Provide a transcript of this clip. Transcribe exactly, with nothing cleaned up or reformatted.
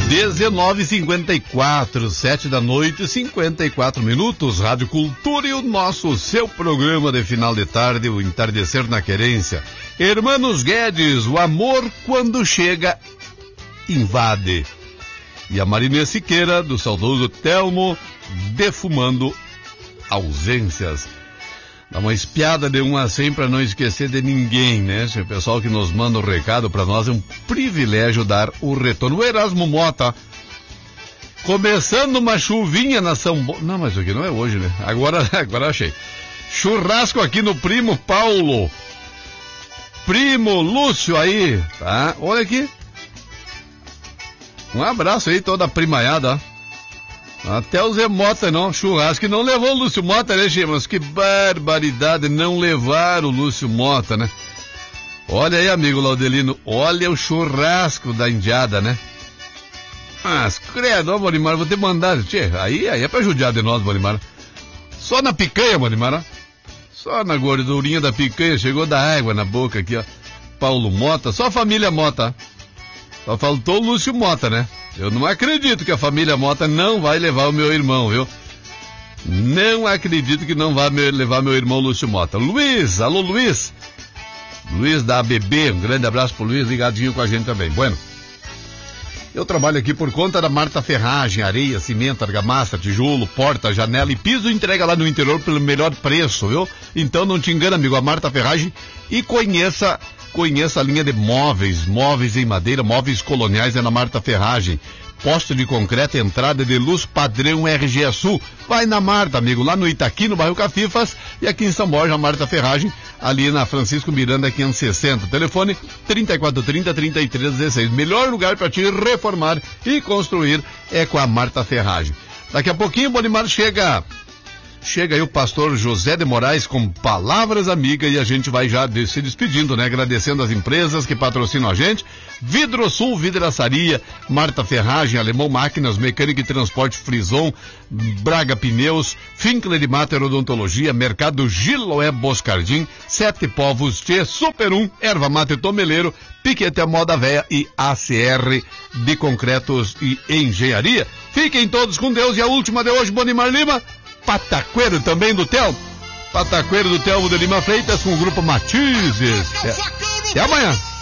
dezenove e cinquenta e quatro, sete da noite, cinquenta e quatro minutos, Rádio Cultura e o nosso, seu programa de final de tarde, o Entardecer na Querência. Hermanos Guedes, o amor quando chega, invade. E a Marinê Siqueira, do saudoso Telmo, defumando ausências. Dá uma espiada de um a cem para não esquecer de ninguém, né? O pessoal que nos manda o recado para nós é um privilégio dar o retorno. O Erasmo Mota, começando uma chuvinha na São Bo... Não, mas isso aqui não é hoje, né? Agora, agora achei. Churrasco aqui no Primo Paulo. Primo Lúcio aí, tá? Olha aqui. Um abraço aí, toda a primaiada, ó. Até o Zé Mota não, churrasco, que não levou o Lúcio Mota, né, Gê? Mas que barbaridade não levar o Lúcio Mota, né? Olha aí, amigo Laudelino, olha o churrasco da indiada, né? Mas, credo, ó, Bonimar, vou te mandar, tchê, aí, aí é pra judiar de nós, Bonimar. Só na picanha, Bonimar, ó. Só na gordurinha da picanha, chegou da água na boca aqui, ó. Paulo Mota, só a família Mota. Só faltou o Lúcio Mota, né? Eu não acredito que a família Mota não vai levar o meu irmão, viu? Não acredito que não vai levar meu irmão Lúcio Mota. Luiz, alô Luiz. Luiz da A B B, um grande abraço pro Luiz, ligadinho com a gente também. Bueno, eu trabalho aqui por conta da Marta Ferragem, areia, cimento, argamassa, tijolo, porta, janela e piso, entrega lá no interior pelo melhor preço, viu? Então não te engana, amigo, a Marta Ferragem, e conheça... Conheça a linha de móveis, móveis em madeira, móveis coloniais é na Marta Ferragem. Poste de concreto, entrada de luz padrão R G Sul. Vai na Marta, amigo, lá no Itaqui, no bairro Cafifas, e aqui em São Borja, a Marta Ferragem, ali na Francisco Miranda, quinhentos e sessenta. Telefone trinta e quatro trinta, trinta e três dezesseis. Melhor lugar para te reformar e construir é com a Marta Ferragem. Daqui a pouquinho o Bonimar chega... Chega aí o pastor José de Moraes com palavras amigas e a gente vai já de, se despedindo, né? Agradecendo as empresas que patrocinam a gente. Vidrosul, Vidraçaria, Marta Ferragem, Alemão Máquinas, Mecânica e Transporte Frison, Braga Pneus, Finkler e Mater Odontologia, Mercado Giloé Boscardim, Sete Povos Tchê, Super um, Erva Mate Tomeleiro, Piquete Moda Véia e A C R de Concretos e Engenharia. Fiquem todos com Deus e a última de hoje, Bonimar Lima. Pataqueiro também do Telmo. Pataqueiro do Telmo de Lima Freitas com o grupo Matizes. É. Até amanhã.